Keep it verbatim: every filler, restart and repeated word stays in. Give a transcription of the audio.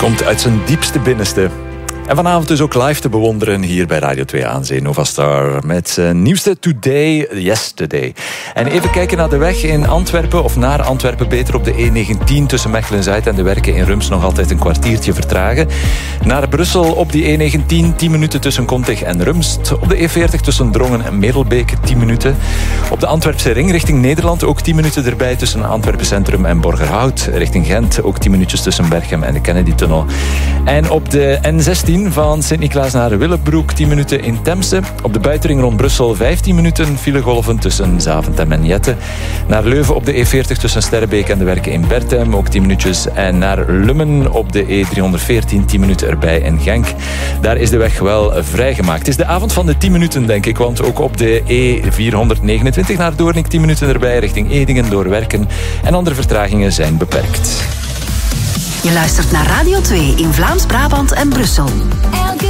Komt uit zijn diepste binnenste. En vanavond dus ook live te bewonderen hier bij Radio twee aan Zee Nova Star. Met zijn nieuwste Today, Yesterday. En even kijken naar de weg in Antwerpen, of naar Antwerpen beter, op de E negentien tussen Mechelen-Zuid en de Werken in Rums nog altijd een kwartiertje vertragen. Naar Brussel op die E negentien, tien minuten tussen Kontig en Rumst. Op de E veertig tussen Drongen en Merelbeek, tien minuten. Op de Antwerpse ring richting Nederland ook tien minuten erbij tussen Antwerpen Centrum en Borgerhout. Richting Gent ook tien minuutjes tussen Berchem en de Kennedy-tunnel. En op de N zestien van Sint-Niklaas naar Willebroek, tien minuten in Temse. Op de buitenring rond Brussel vijftien minuten filegolven tussen Zaventem en Jette. Naar Leuven op de E veertig tussen Sterrebeek en de Werken in Berthem, ook tien minuutjes. En naar Lummen op de E driehonderdveertien, tien minuten erbij in Genk. Daar is de weg wel vrijgemaakt. Het is de avond van de tien minuten, denk ik, want ook op de E vierhonderdnegenentwintig naar Doornik, tien minuten erbij richting Edingen door Werken. En andere vertragingen zijn beperkt. Je luistert naar Radio twee in Vlaams-Brabant en Brussel.